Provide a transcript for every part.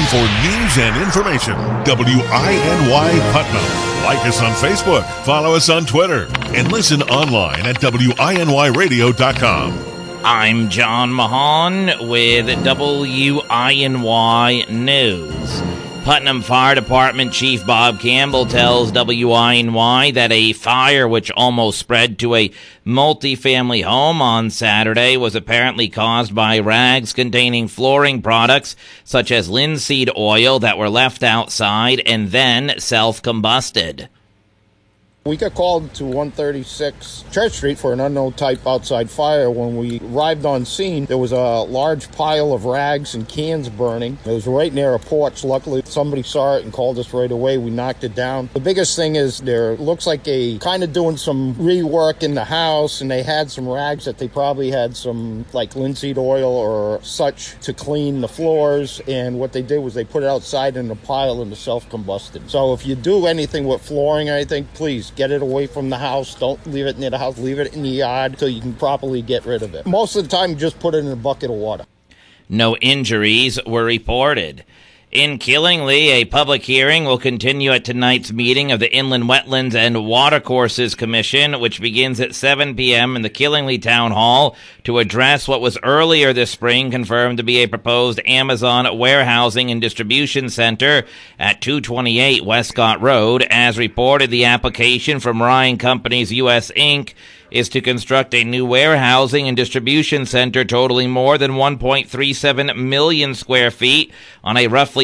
for news and information. WINY Putnam. Like us on Facebook, follow us on Twitter, and listen online at WINYradio.com. I'm John Mahan with WINY News. Putnam Fire Department Chief Bob Campbell tells WINY that a fire which almost spread to a multifamily home on Saturday was apparently caused by rags containing flooring products such as linseed oil that were left outside and then self-combusted. We got called to 136 Church Street for an unknown type outside fire. When we arrived on scene, there was a large pile of rags and cans burning. It was right near a porch. Luckily, somebody saw it and called us right away. We knocked it down. The biggest thing is there looks like they kind of doing some rework in the house, and they had some rags that they probably had some like linseed oil or such to clean the floors. And what they did was they put it outside in a pile and it self-combusted. So if you do anything with flooring or anything, please get it away from the house. Don't leave it near the house. Leave it in the yard so you can properly get rid of it. Most of the time, just put it in a bucket of water. No injuries were reported. In Killingly, a public hearing will continue at tonight's meeting of the Inland Wetlands and Watercourses Commission, which begins at 7 p.m. in the Killingly Town Hall to address what was earlier this spring confirmed to be a proposed Amazon warehousing and distribution center at 228 Westcott Road. As reported, the application from Ryan Companies US Inc. is to construct a new warehousing and distribution center totaling more than 1.37 million square feet on a roughly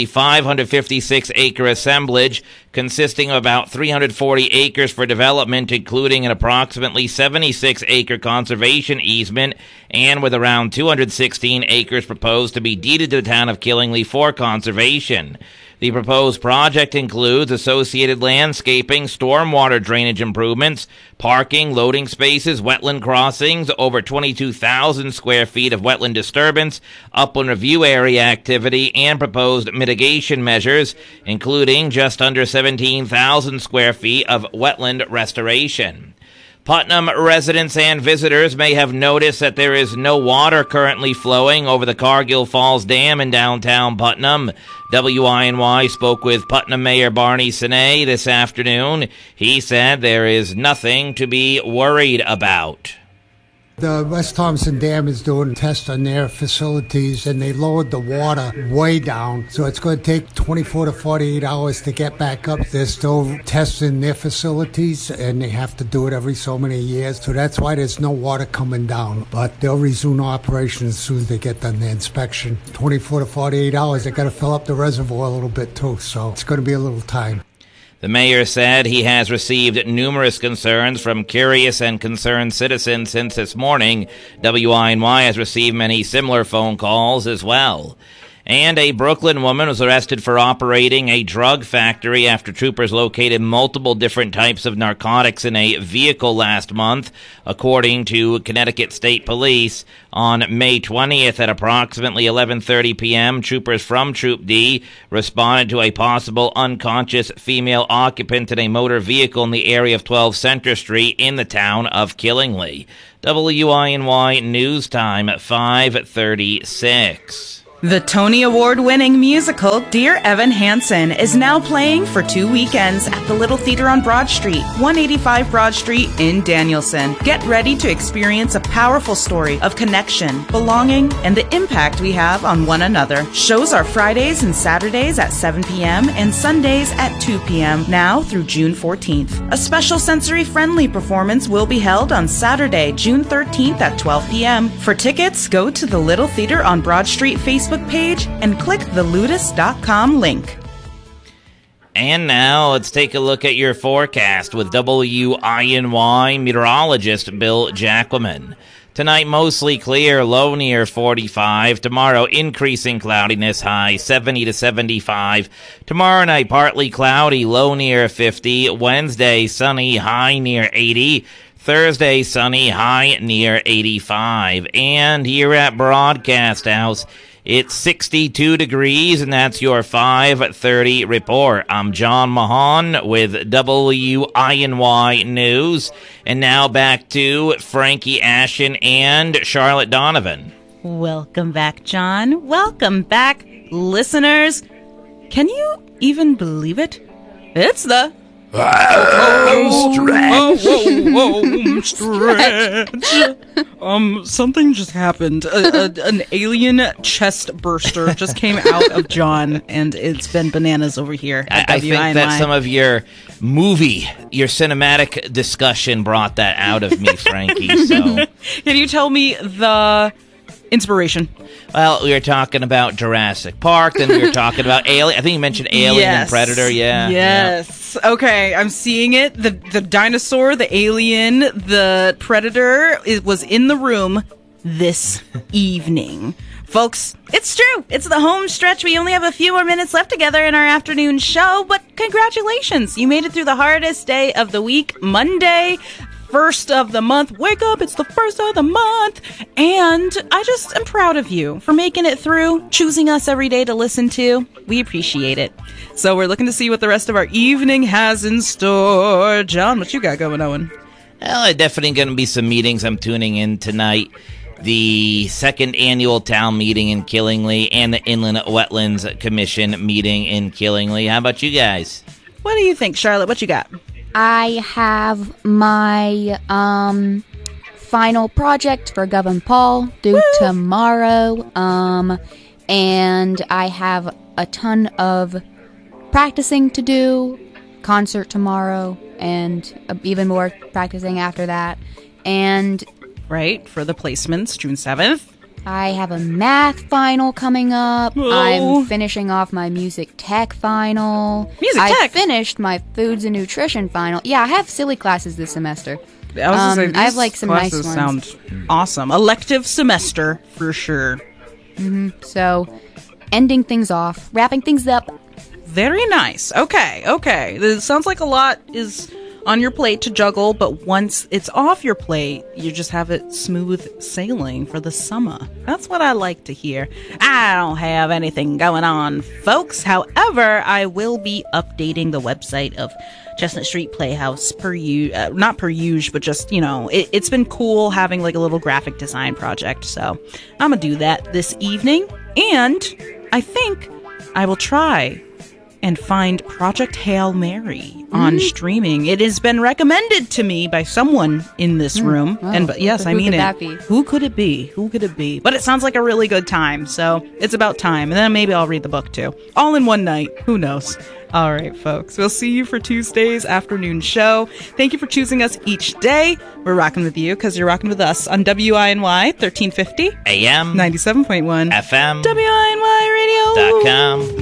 556-acre assemblage consisting of about 340 acres for development, including an approximately 76-acre conservation easement, and with around 216 acres proposed to be deeded to the town of Killingly for conservation. The proposed project includes associated landscaping, stormwater drainage improvements, parking, loading spaces, wetland crossings, over 22,000 square feet of wetland disturbance, upland review area activity, and proposed mitigation measures, including just under 17,000 square feet of wetland restoration. Putnam residents and visitors may have noticed that there is no water currently flowing over the Cargill Falls Dam in downtown Putnam. WINY spoke with Putnam Mayor Barney Sinay this afternoon. He said there is nothing to be worried about. The West Thompson Dam is doing tests on their facilities, and they lowered the water way down. So it's going to take 24 to 48 hours to get back up. They're still testing their facilities, and they have to do it every so many years. So that's why there's no water coming down. But they'll resume operation as soon as they get done the inspection. 24 to 48 hours, they got to fill up the reservoir a little bit too. So it's going to be a little time. The mayor said he has received numerous concerns from curious and concerned citizens since this morning. WINY has received many similar phone calls as well. And a Brooklyn woman was arrested for operating a drug factory after troopers located multiple different types of narcotics in a vehicle last month, according to Connecticut State Police. On May 20th at approximately 11:30 p.m., troopers from Troop D responded to a possible unconscious female occupant in a motor vehicle in the area of 12 Center Street in the town of Killingly. WINY News Time at 5:36. The Tony Award-winning musical Dear Evan Hansen is now playing for 2 weekends at the Little Theater on Broad Street, 185 Broad Street in Danielson. Get ready to experience a powerful story of connection, belonging, and the impact we have on one another. Shows are Fridays and Saturdays at 7 p.m. and Sundays at 2 p.m. now through June 14th. A special sensory-friendly performance will be held on Saturday, June 13th at 12 p.m. For tickets, go to the Little Theater on Broad Street Facebook page and click the ludus.com link. And now let's take a look at your forecast with WINY meteorologist Bill Jacquemin. Tonight, mostly clear, low near 45. Tomorrow, increasing cloudiness, high 70 to 75. Tomorrow night, partly cloudy, low near 50. Wednesday, sunny, high near 80. Thursday, sunny, high near 85. And here at Broadcast House, it's 62 degrees, and that's your 5:30 report. I'm John Mahan with WINY News. And now back to Frankie Ashen and Charlotte Donovan. Welcome back, John. Welcome back, listeners. Can you even believe it? It's the home stretch. Something just happened. An alien chest burster just came out of John, and it's been bananas over here. I think that some of your cinematic discussion brought that out of me, Frankie. So, can you tell me the inspiration? Well, we were talking about Jurassic Park, then we were talking about Alien. I think you mentioned Alien and Predator, yeah. Yes. Yeah. Okay, I'm seeing it. The dinosaur, the alien, the Predator was in the room this evening. Folks, it's true. It's the home stretch. We only have a few more minutes left together in our afternoon show, but congratulations. You made it through the hardest day of the week, Monday. First of the month. Wake up, it's the first of the month. And I just am proud of you for making it through, choosing us every day to listen to. We appreciate it. So we're looking to see what the rest of our evening has in store. John, what you got going on? Well, definitely going to be some meetings I'm tuning in tonight. The second annual town meeting in Killingly and the Inland Wetlands Commission meeting in Killingly. How about you guys? What do you think, Charlotte? What you got? I have my final project for Govern Paul due tomorrow, and I have a ton of practicing to do, concert tomorrow, and even more practicing after that, and... Right, for the placements, June 7th. I have a math final coming up. Oh. I'm finishing off my music tech final. I finished my foods and nutrition final. Yeah, I have silly classes this semester. I have like some nice ones. Sound awesome. Elective semester for sure. Mm-hmm. So, ending things off, wrapping things up. Very nice. Okay. It sounds like a lot is on your plate to juggle, but once it's off your plate, you just have it smooth sailing for the summer. That's what I like to hear. I don't have anything going on, folks. However, I will be updating the website of Chestnut Street Playhouse not per usual, but just, it's been cool having like a little graphic design project. So I'm gonna do that this evening, and I think I will try and find Project Hail Mary on streaming. It has been recommended to me by someone in this room. Oh, yes, I mean it. That be? Who could it be? But it sounds like a really good time, so it's about time. And then maybe I'll read the book too. All in one night. Who knows? All right, folks. We'll see you for Tuesday's afternoon show. Thank you for choosing us each day. We're rocking with you because you're rocking with us on WINY 1350 AM 97.1 FM WINYradio.com.